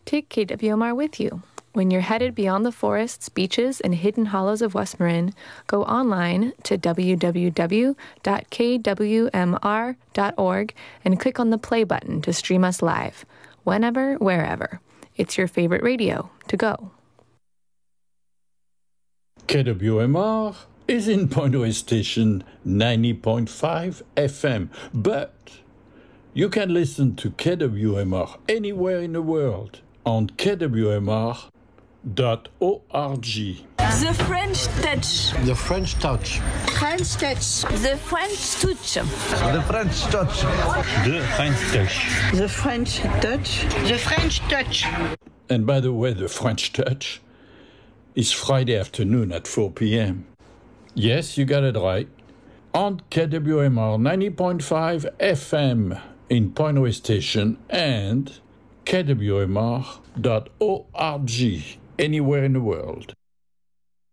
Take KWMR with you. When you're headed beyond the forests, beaches, and hidden hollows of West Marin, go online to www.kwmr.org and click on the play button to stream us live, whenever, wherever. It's your favorite radio to go. KWMR is in Point West Station 90.5 FM, but you can listen to KWMR anywhere in the world on kwmr.org. The French touch. The French touch. French touch. The French touch. The French touch. The French touch. The French touch. The French touch. And by the way, the French touch is Friday afternoon at 4 p.m. Yes, you got it right. On KWMR 90.5 FM in Point West Station and kwmr.org anywhere in the world.